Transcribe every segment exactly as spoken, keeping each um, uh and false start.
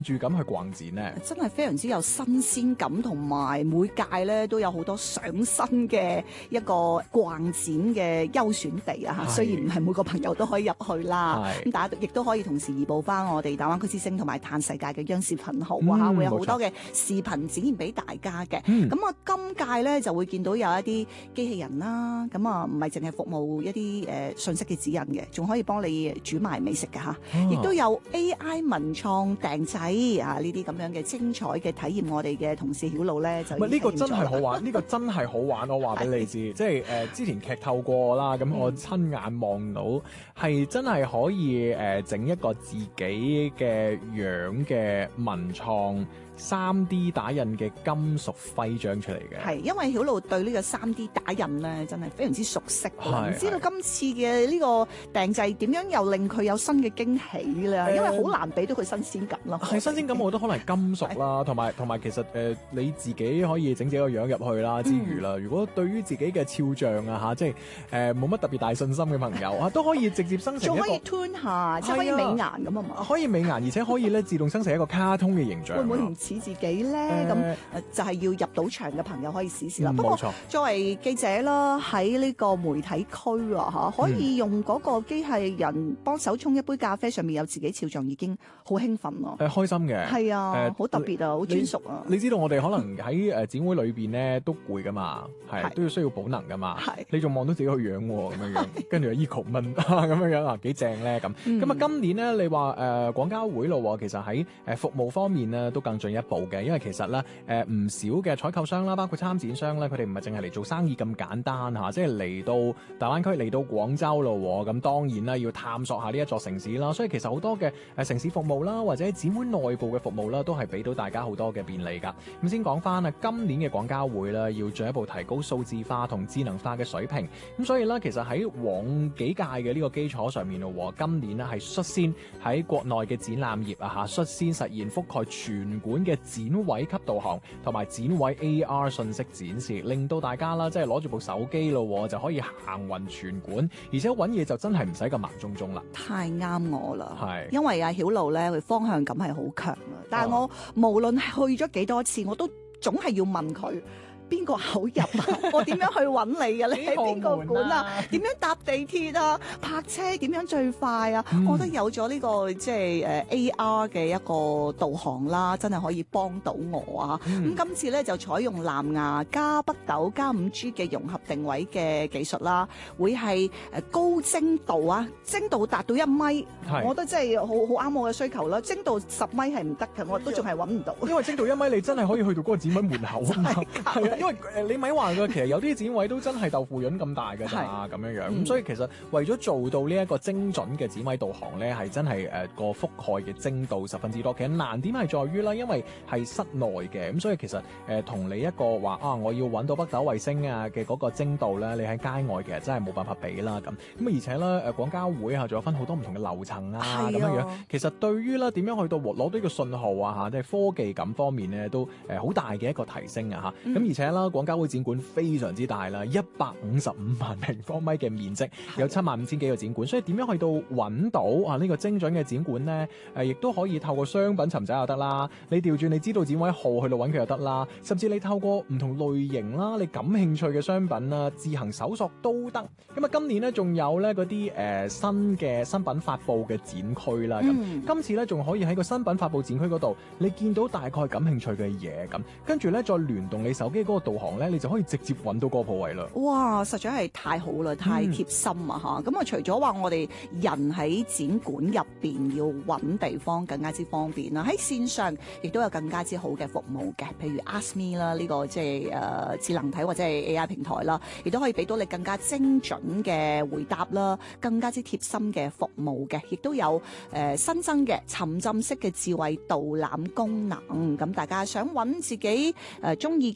住咁去逛展咧？ 真係非常之有新鮮感，同埋每屆咧都有好多上新嘅一個逛展嘅優選地啊！雖然唔係每個朋友都可以入去啦，咁大家亦都可以同時移步翻我哋大灣區之星同埋嘆世界嘅央視頻號啊，嗯、會有好多嘅視頻展現俾大家嘅。咁啊、嗯，今屆咧就會見到有一啲機器人啦，咁啊唔係淨係服務一啲誒、呃、信息嘅指引嘅，仲可以幫你煮埋美食嘅嚇，亦、啊、都有 A I 文創訂製。啊！呢啲咁樣嘅精彩嘅體驗，我哋嘅同事曉露咧就唔係呢個真係好玩，呢個真係好玩。我話俾你知，即係誒、呃、之前劇透過啦，咁我親眼望到係、嗯、真係可以誒整、呃、一個自己嘅樣嘅文創三 D 打印嘅金屬徽章出嚟嘅。係因為曉露對呢個三 D 打印咧真係非常之熟悉，唔知道今次嘅呢個訂製點樣又令佢有新嘅驚喜啦，因為好難俾到佢新鮮感咯。係新鮮感，我覺得可能係金屬啦，同埋同埋其實誒、呃、你自己可以整自己個樣入去啦，之餘啦，嗯、如果對於自己嘅肖像啊嚇，即係誒冇乜特別大信心嘅朋友啊，都可以直接生成一個，仲可以 tune 下，即係可以美顏咁啊嘛，可以美顏，而且可以咧自動生成一個卡通嘅形象。會唔會唔似自己咧？咁、呃、就係要入到場嘅朋友可以試試啦。不過、嗯、作為記者啦，喺呢個媒體區啊嚇，可以用嗰個機械人幫手沖一杯咖啡，上面有自己肖像，已經好興奮咯。誒、呃、開心嘅，係啊，誒好、呃、特別啊，好專屬啊。你知道我哋可能喺誒展會裏邊咧都攰噶嘛，係都要需要補能噶嘛。係你仲望到自己個樣喎，咁樣樣，跟住 Eco 問咁樣樣啊，幾正咧咁。咁啊、嗯，今年咧你話誒廣交會咯，其實喺誒服務方面咧都更進一步嘅，因為其實咧誒唔少嘅採購商啦，包括參展商咧，佢哋唔係淨係嚟做生意咁簡單嚇，即係嚟到大灣區嚟到廣州咯，咁當然啦要探索下呢一座城市啦。所以其實好多嘅誒城市服務啦，或者展會內部嘅服務啦，都係俾到大家好多嘅便利㗎。咁先講翻啊，今年嘅廣交會咧，要進一步提高數字化同智能化嘅水平。咁所以咧，其實喺往幾屆嘅呢個基礎上面咯，今年咧係率先喺國內嘅展覽業啊嚇，率先實現覆蓋全館嘅展位級導航同埋展位 A R 信息展示，令到大家啦，即係攞住部手機咯，就可以行勻全館，而且揾嘢就真係唔使咁盲中中啦。太啱我啦，係因為阿曉露咧，佢方向感係好強啊，但係我無論係去咗幾多次，我都總係要問佢。邊個口入啊？我點樣去揾你嘅？你喺邊個館啊？點樣搭地鐵啊？泊車點樣最快啊？嗯、我覺得有咗呢、這個即係誒 A R 嘅一個導航啦，真係可以幫到我啊！咁、嗯、今次咧就採用藍牙加北斗加五 G 嘅融合定位嘅技術啦，會係誒高精度啊，精度達到一米，我覺得真係好好啱我嘅需求啦。精度十米係唔得嘅，我都仲係揾唔到。因為精度一米，你真係可以去到嗰個展位門口啊嘛。係啊。因為誒你咪話㗎，其實有啲展位都真係豆腐潤咁大㗎咋，咁樣樣。咁、嗯、所以其實為咗做到呢一個精準嘅展位導航咧，係真係誒個覆蓋嘅精度十分之多。其實難點係在於啦，因為係室內嘅，咁所以其實誒同、呃、你一個話啊，我要揾到北斗衛星啊嘅嗰個精度咧，你喺街外其實真係冇辦法比啦咁。咁啊而且咧誒廣交會啊，仲有分好多唔同嘅樓層啊咁樣樣。其實對於啦點樣去到攞到呢個信號啊嚇，即係科技感方面咧都誒好、呃、大嘅一個提升啊嚇。咁、嗯、而且啦廣交會展館非常之大啦，一百五十五萬平方米嘅面積，有七萬五千幾個展館，所以點樣去到揾到啊呢個精準嘅展館呢？誒、啊，亦都可以透過商品尋找又得啦，你調轉你知道展位號去到揾佢又得啦，甚至你透過唔同類型啦，你感興趣嘅商品啦，自行搜索都得。咁啊，今年呢，仲有咧嗰啲誒新嘅新品發佈嘅展區啦，咁、嗯、今次咧仲可以喺個新品發佈展區嗰度，你見到大概感興趣嘅嘢咁，跟住咧再聯動你手機嗰個導航咧，你就可以直接揾到嗰個鋪位啦。哇，實在係太好啦，太貼心啊嚇！咁啊、嗯，除咗話我哋人喺展館入邊要揾地方更加之方便啦，喺線上亦都有更加之好嘅服務嘅，譬如 Ask Me 啦，呢個即係誒智能體或者係 A I 平台啦，亦都可以俾到你更加精準嘅回答啦，更加之貼心嘅服務嘅，亦都有誒、呃、新增嘅沉浸式嘅智慧導覽功能。咁大家想揾自己誒中意嘅一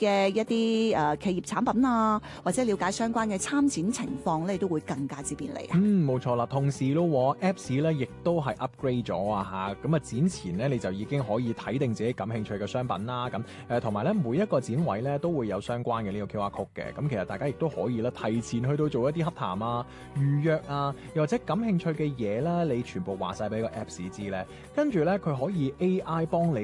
啲誒企業產品啊，或者了解相關嘅參展情況咧，都會更加之便利啊。 嗯，冇錯啦。同時咯 ，Apps 咧亦都係 upgrade 咗啊嚇。咁啊展前咧你就已經可以睇定自己感興趣嘅商品啦。咁誒同埋咧每一個展位咧都會有相關嘅呢個 Q R code 嘅。咁其實大家亦都可以咧提前去到做一啲洽談啊、預約啊，又或者感興趣嘅嘢啦，你全部話晒俾個 Apps 知咧，跟住咧佢可以 A I 幫你